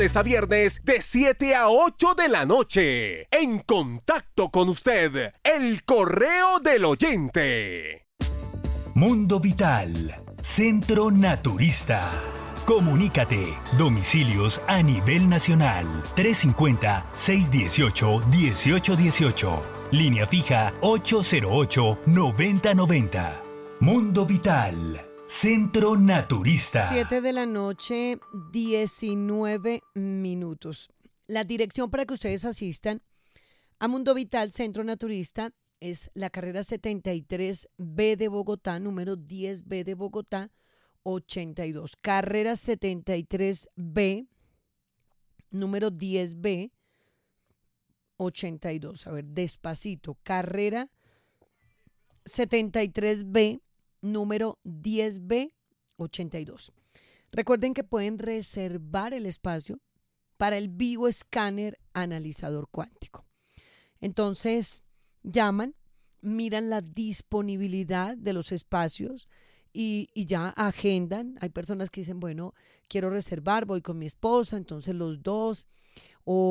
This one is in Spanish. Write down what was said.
A viernes de 7 a 8 de la noche. En contacto con usted, el correo del oyente. Mundo Vital, Centro Naturista. Comunícate. Domicilios a nivel nacional. 350-618-1818. Línea fija 808-9090. Mundo Vital, Centro Naturista. 7 de la noche, 19 minutos. La dirección para que ustedes asistan a Mundo Vital Centro Naturista es la carrera 73B de Bogotá, número 10B de Bogotá, 82. Carrera 73B, número 10B, 82. A ver, despacito. Carrera 73B, número 10B 82. Recuerden que pueden reservar el espacio para el bioescáner analizador cuántico. Entonces, llaman, miran la disponibilidad de los espacios y ya agendan. Hay personas que dicen, bueno, quiero reservar, voy con mi esposa, entonces los dos, o